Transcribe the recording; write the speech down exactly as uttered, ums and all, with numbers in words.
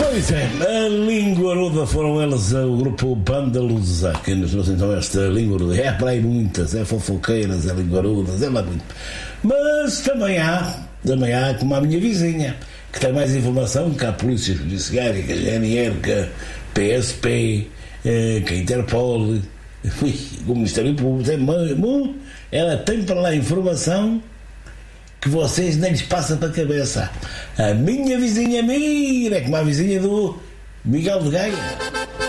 Pois é, a linguaruda foram eles, o grupo Banda Lusa, que nos trouxe então esta linguaruda. É para aí muitas, é fofoqueiras, é linguarudas, é lá muito. Mas também há, também há como a minha vizinha, que tem mais informação que a Polícia Judiciária, que a G N R, que a P S P, que a Interpol, o Ministério Público. Ela tem para lá informação que vocês nem lhes passam para a cabeça. A minha vizinha Mira é como a vizinha do Miguel de Gaia.